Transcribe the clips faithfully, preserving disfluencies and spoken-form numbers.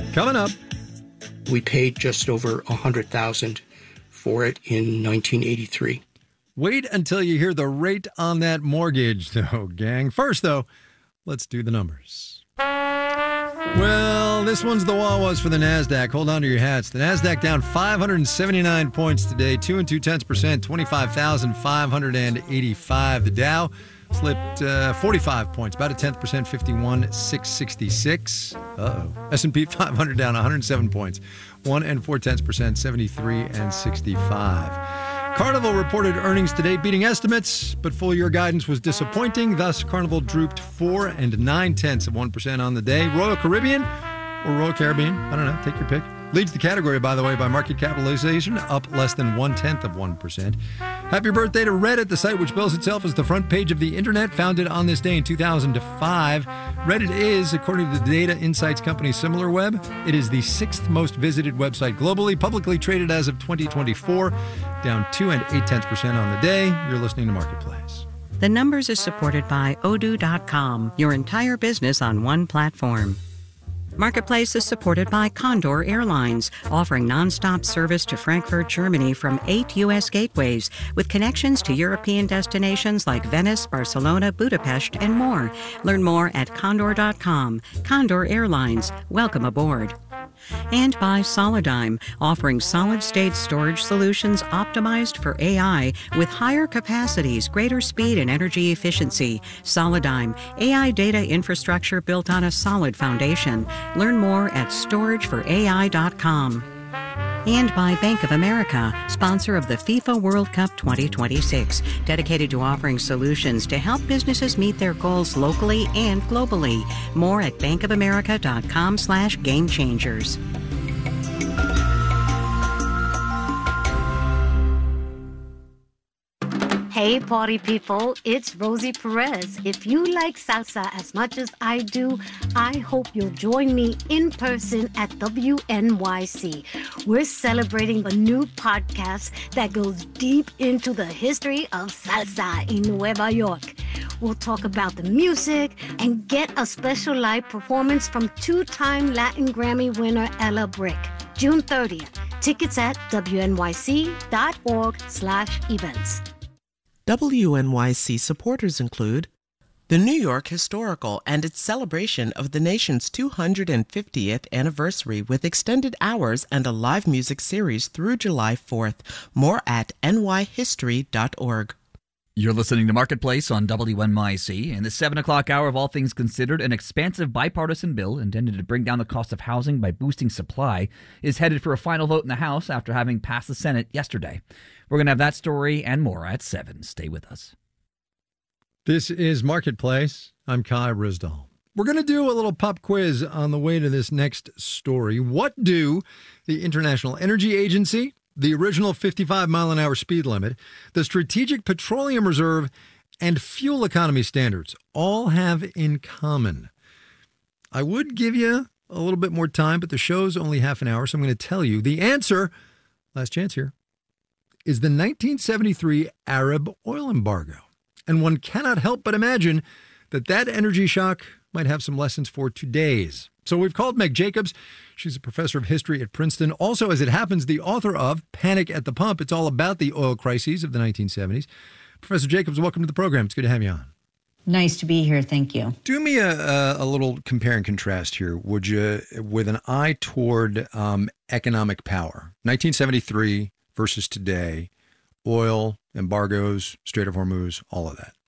Coming up. We paid just over one hundred thousand dollars for it in nineteen eighty-three. Wait until you hear the rate on that mortgage, though, gang. First, though, let's do the numbers. Well, this one's the Wawas for the NASDAQ. Hold on to your hats. The NASDAQ down five hundred seventy-nine points today, two and two tenths percent, twenty-five thousand five hundred eighty-five. The Dow slipped uh, forty-five points, about a tenth percent, fifty-one six sixty-six. Uh-oh. S and P five hundred down one hundred seven points, one and four tenths percent, seventy-three and sixty-five. Carnival reported earnings today, beating estimates, but full-year guidance was disappointing. Thus, Carnival drooped four and nine tenths of one percent on the day. Royal Caribbean or Royal Caribbean, I don't know, take your pick. Leads the category, by the way, by market capitalization, up less than one-tenth of one percent. Happy birthday to Reddit, the site which bills itself as the front page of the internet, founded on this day in two thousand five. Reddit is, according to the data insights company SimilarWeb, it is the sixth most visited website globally, publicly traded as of twenty twenty-four, down two and eight tenths percent on the day. You're listening to Marketplace. The Numbers is supported by Odoo dot com, your entire business on one platform. Marketplace is supported by Condor Airlines, offering nonstop service to Frankfurt, Germany from eight U S gateways, with connections to European destinations like Venice, Barcelona, Budapest, and more. Learn more at Condor dot com. Condor Airlines, welcome aboard. And by Solidigm, offering solid-state storage solutions optimized for A I with higher capacities, greater speed, and energy efficiency. Solidigm, A I data infrastructure built on a solid foundation. Learn more at storage for A I dot com. And by Bank of America, sponsor of the FIFA World Cup twenty twenty-six, dedicated to offering solutions to help businesses meet their goals locally and globally. More at bankofamerica dot com slash game changers. Hey, party people, it's Rosie Perez. If you like salsa as much as I do, I hope you'll join me in person at W N Y C. We're celebrating a new podcast that goes deep into the history of salsa in Nueva York. We'll talk about the music and get a special live performance from two-time Latin Grammy winner Ella Brick. June thirtieth. Tickets at W N Y C dot org slash events. W N Y C supporters include the New York Historical and its celebration of the nation's two hundred fiftieth anniversary with extended hours and a live music series through July fourth. More at N Y history dot org. You're listening to Marketplace on W N Y C. In the seven o'clock hour of All Things Considered, an expansive bipartisan bill intended to bring down the cost of housing by boosting supply is headed for a final vote in the House after having passed the Senate yesterday. We're going to have that story and more at seven. Stay with us. This is Marketplace. I'm Kai Risdall. We're going to do a little pop quiz on the way to this next story. What do the International Energy Agency, the original fifty-five mile an hour speed limit, the Strategic Petroleum Reserve, and fuel economy standards all have in common? I would give you a little bit more time, but the show's only half an hour, so I'm going to tell you the answer. Last chance here. Is the nineteen seventy-three Arab oil embargo. And one cannot help but imagine that that energy shock might have some lessons for today's. So we've called Meg Jacobs. She's a professor of history at Princeton. Also, as it happens, the author of Panic at the Pump. It's all about the oil crises of the nineteen seventies. Professor Jacobs, welcome to the program. It's good to have you on. Nice to be here. Thank you. Do me a, a, a little compare and contrast here, would you, with an eye toward um, economic power. nineteen seventy-three versus today, oil, embargoes, Strait of Hormuz, all of that.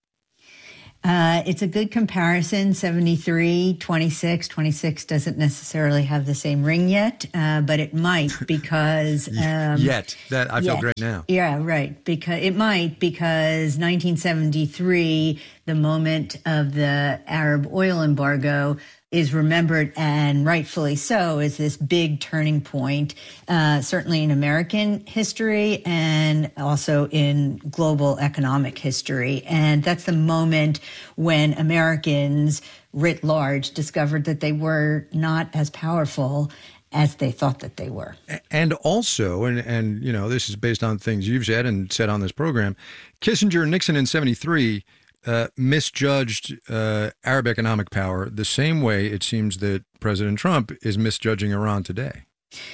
Uh, it's a good comparison, seventy-three, twenty-six. twenty-six doesn't necessarily have the same ring yet, uh, but it might because... Um, yet. That I feel yet. great now. Yeah, right. Because it might because nineteen seventy-three, the moment of the Arab oil embargo, is remembered, and rightfully so, as this big turning point, uh, certainly in American history and also in global economic history. And that's the moment when Americans writ large discovered that they were not as powerful as they thought that they were. And also, and, and you know, this is based on things you've said and said on this program, Kissinger and Nixon in seventy-three uh, misjudged uh, Arab economic power the same way it seems that President Trump is misjudging Iran today.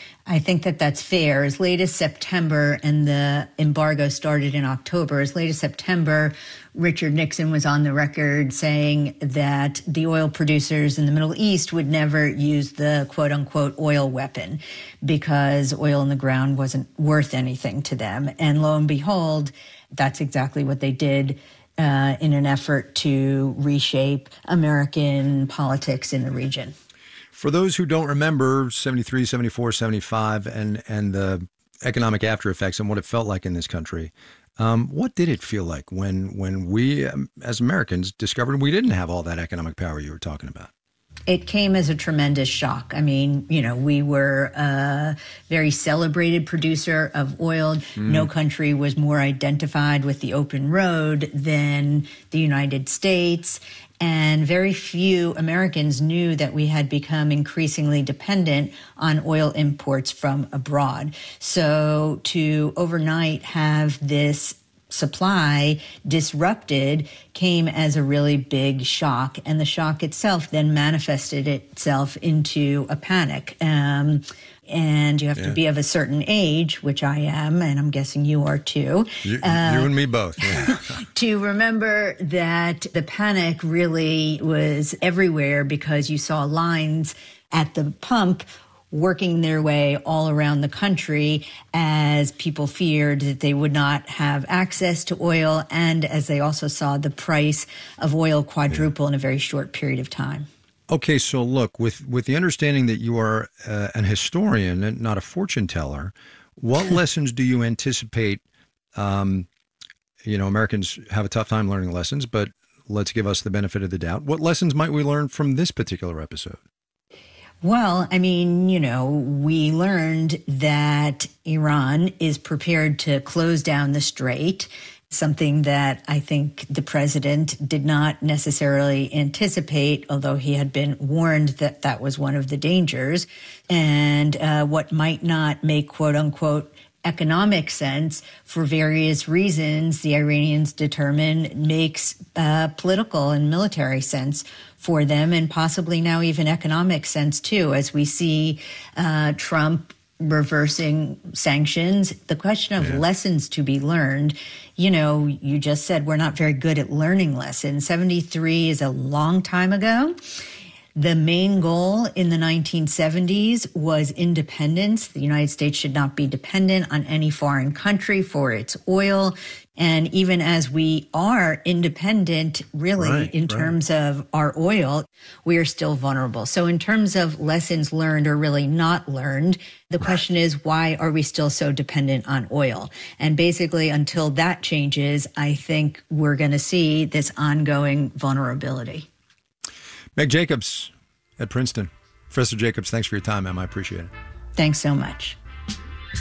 I think that that's fair. As late as September, and the embargo started in October, as late as September, Richard Nixon was on the record saying that the oil producers in the Middle East would never use the quote unquote oil weapon because oil in the ground wasn't worth anything to them. And lo and behold, that's exactly what they did uh, in an effort to reshape American politics in the region. For those who don't remember seventy-three, seventy-four, seventy-five and, and the economic after effects and what it felt like in this country, um, what did it feel like when when we um, as Americans discovered we didn't have all that economic power you were talking about? It came as a tremendous shock. I mean, you know, we were a very celebrated producer of oil. Mm. No country was more identified with the open road than the United States. And very few Americans knew that we had become increasingly dependent on oil imports from abroad. So to overnight have this supply disrupted came as a really big shock. And the shock itself then manifested itself into a panic. Um, and you have yeah. to be of a certain age, which I am, and I'm guessing you are too. You, uh, you and me both. Yeah. To remember that the panic really was everywhere because you saw lines at the pump working their way all around the country as people feared that they would not have access to oil, and as they also saw the price of oil quadruple yeah. in a very short period of time. Okay, so look, with, with the understanding that you are uh, an historian and not a fortune teller, what lessons do you anticipate? Um, you know, Americans have a tough time learning lessons, but let's give us the benefit of the doubt. What lessons might we learn from this particular episode? Well, I mean, you know, we learned that Iran is prepared to close down the strait, something that I think the president did not necessarily anticipate, although he had been warned that that was one of the dangers. And uh, what might not make, quote unquote, economic sense for various reasons, the Iranians determine makes uh, political and military sense for them, and possibly now even economic sense too, as we see uh, Trump reversing sanctions. The question of yeah. lessons to be learned, you know, you just said we're not very good at learning lessons. seventy-three is a long time ago. The main goal in the nineteen seventies was independence. The United States should not be dependent on any foreign country for its oil. And even as we are independent, really, right, in right. terms of our oil, we are still vulnerable. So in terms of lessons learned or really not learned, the right. question is, why are we still so dependent on oil? And basically, until that changes, I think we're going to see this ongoing vulnerability. Meg Jacobs at Princeton. Professor Jacobs, thanks for your time, ma'am. I appreciate it. Thanks so much.